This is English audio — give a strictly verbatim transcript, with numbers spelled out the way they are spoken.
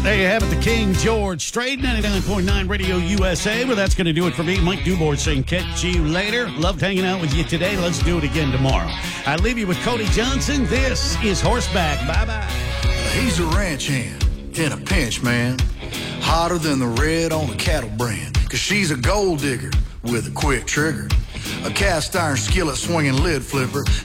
There you have it, the King George Strait, ninety-nine point nine Radio U S A. Well, that's going to do it for me. Mike Dubor saying catch you later. Loved hanging out with you today. Let's do it again tomorrow. I leave you with Cody Johnson. This is Horseback. Bye-bye. He's a ranch hand in a pinch, man. Hotter than the red on a cattle brand. Cause she's a gold digger with a quick trigger. A cast iron skillet swinging lid flipper.